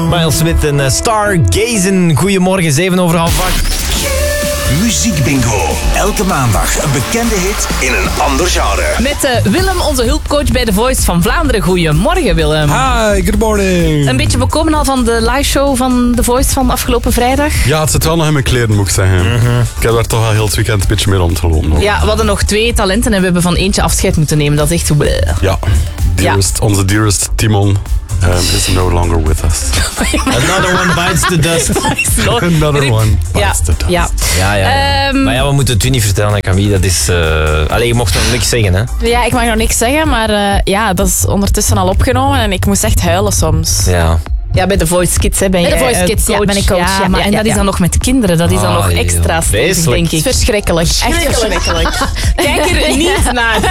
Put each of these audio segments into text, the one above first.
Miles Smith en Stargazen. Goedemorgen, 7:30. Muziek Bingo. Elke maandag een bekende hit in een ander genre. Met Willem, onze hulpcoach bij The Voice van Vlaanderen. Goedemorgen, Willem. Hi, good morning. Een beetje bekomen al van de liveshow van The Voice van afgelopen vrijdag? Ja, het zit wel nog in mijn kleren, moet ik zeggen. Ik heb daar toch al heel het weekend een beetje mee rondgelopen. Ja, we hadden nog 2 talenten en we hebben van eentje afscheid moeten nemen. Dat is echt zo... Ja, onze dearest Timon is no longer with us. Another one bites the dust. Another one bites the dust. Ja. Maar ja, we moeten het u niet vertellen aan Camille. Dat is... Allee, je mocht nog niks zeggen, hè? Ja, ik mag nog niks zeggen, maar dat is ondertussen al opgenomen en ik moest echt huilen soms. Ja. Ja, bij The Voice Kids ben je Bij The Voice Kids, coach. ben ik coach. Ja, en dat is dan nog met kinderen. Dat is dan nog extra stevig, denk ik. Verschrikkelijk. Echt verschrikkelijk. Kijk er niet naar.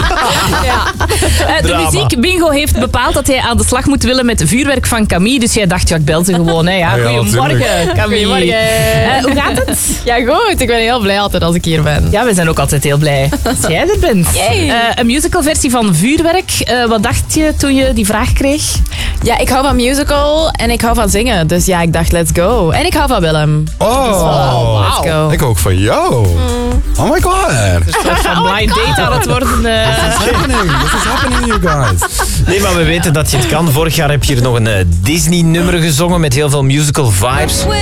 De muziek bingo heeft bepaald dat hij aan de slag moet willen met vuurwerk van Camille. Dus jij dacht, ja, ik bel ze gewoon. Hè. Ja, goedemorgen, Camille. Hoe gaat het? Ja, goed. Ik ben heel blij altijd als ik hier ben. Ja, we zijn ook altijd heel blij dat jij er bent. Een musicalversie van Vuurwerk. Wat dacht je toen je die vraag kreeg? Ja, ik hou van musical en ik hou van zingen. Dus ja, ik dacht, let's go. En ik hou van Willem. Oh, Let's go. ik ook van jou. Oh my god. Een soort van blind date aan het worden. This is happening, you guys. Nee, maar we weten dat je het kan. Vorig jaar heb je hier nog een Disney-nummer gezongen met heel veel musical vibes.